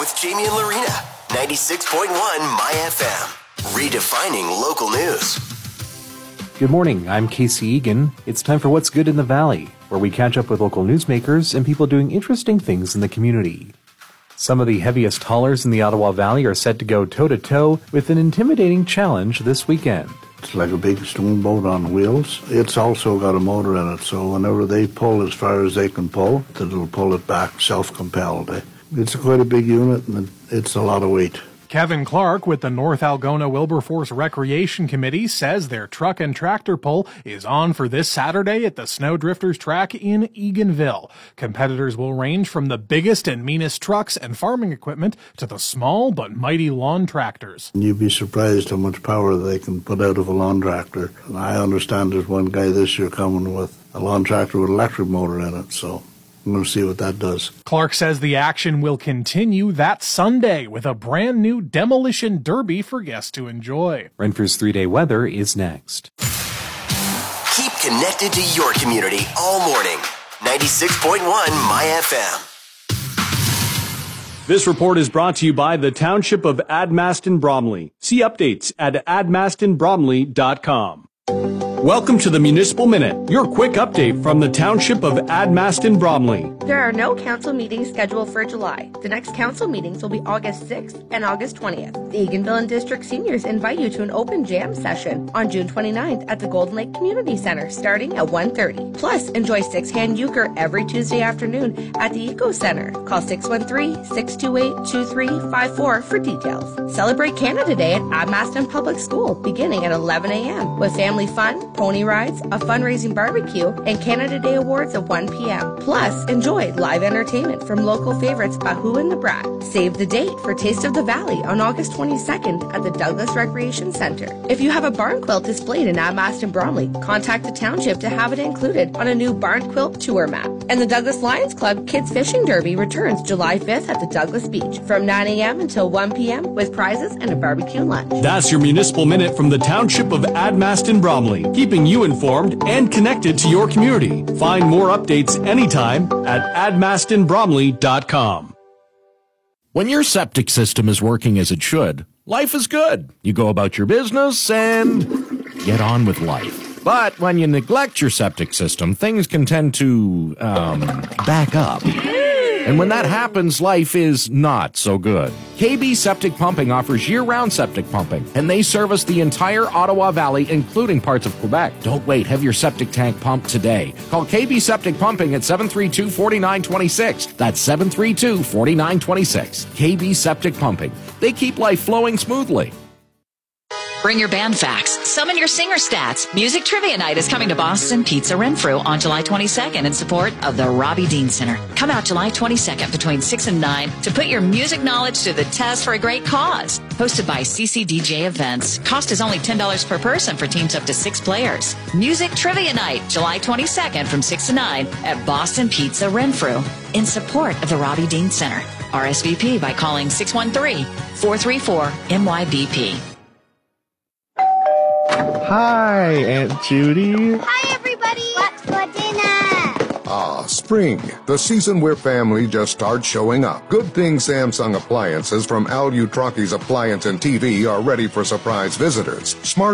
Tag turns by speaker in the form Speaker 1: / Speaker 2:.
Speaker 1: with Jamie and Lorena. 96.1 My FM. Redefining local news.
Speaker 2: Good morning, I'm Casey Egan. It's time for What's Good in the Valley, where we catch up with local newsmakers and people doing interesting things in the community. Some of the heaviest haulers in the Ottawa Valley are set to go toe-to-toe with an intimidating challenge this weekend.
Speaker 3: It's like a big stone boat on wheels. It's also got a motor in it, so whenever they pull as far as they can pull, it'll pull it back self-compelled. It's quite a big unit, and it's a lot of weight.
Speaker 4: Kevin Clark with the North Algona Wilberforce Recreation Committee says their truck and tractor pull is on for this Saturday at the Snowdrifters track in Eganville. Competitors will range from the biggest and meanest trucks and farming equipment to the small but mighty lawn tractors.
Speaker 3: You'd be surprised how much power they can put out of a lawn tractor. And I understand there's one guy this year coming with a lawn tractor with an electric motor in it, so I'm going to see what that does.
Speaker 4: Clark says the action will continue that Sunday with a brand new demolition derby for guests to enjoy.
Speaker 2: Renfrew's 3-day weather is next.
Speaker 1: Keep connected to your community all morning. 96.1 My FM.
Speaker 5: This report is brought to you by the Township of Admaston Bromley. See updates at admastonbromley.com. Welcome to the Municipal Minute, your quick update from the Township of Admaston Bromley.
Speaker 6: There are no council meetings scheduled for July. The next council meetings will be August 6th and August 20th. The Eganville and District Seniors invite you to an open jam session on June 29th at the Golden Lake Community Center starting at 1:30. Plus, enjoy six-hand euchre every Tuesday afternoon at the Eco Center. Call 613-628-2354 for details. Celebrate Canada Day at Admaston Public School beginning at 11 a.m. with family fun, pony rides, a fundraising barbecue, and Canada Day awards at 1 p.m. Plus, enjoy live entertainment from local favorites Ahu and the Brat. Save the date for Taste of the Valley on August 22nd at the Douglas Recreation Center. If you have a barn quilt displayed in Admaston Bromley, contact the township to have it included on a new barn quilt tour map. And the Douglas Lions Club Kids Fishing Derby returns July 5th at the Douglas Beach from 9 a.m. until 1 p.m. with prizes and a barbecue lunch.
Speaker 5: That's your Municipal Minute from the Township of Admaston Bromley, keeping you informed and connected to your community. Find more updates anytime at admastonbromley.com.
Speaker 7: When your septic system is working as it should, life is good. You go about your business and get on with life. But when you neglect your septic system, things can tend to, back up. And when that happens, life is not so good. KB Septic Pumping offers year-round septic pumping, and they service the entire Ottawa Valley, including parts of Quebec. Don't wait. Have your septic tank pumped today. Call KB Septic Pumping at 732-4926. That's 732-4926. KB Septic Pumping. They keep life flowing smoothly.
Speaker 8: Bring your band facts. Summon your singer stats. Music Trivia Night is coming to Boston Pizza Renfrew on July 22nd in support of the Robbie Dean Center. Come out July 22nd between 6 and 9 to put your music knowledge to the test for a great cause. Hosted by CCDJ Events. Cost is only $10 per person for teams up to 6 players. Music Trivia Night, July 22nd from 6 to 9 at Boston Pizza Renfrew in support of the Robbie Dean Center. RSVP by calling 613-434-MYBP.
Speaker 9: Hi, Aunt Judy.
Speaker 10: Hi, everybody. What's for dinner?
Speaker 11: Spring, the season where family just starts showing up. Good thing Samsung appliances from Al Utraki's Appliance and TV are ready for surprise visitors. Smart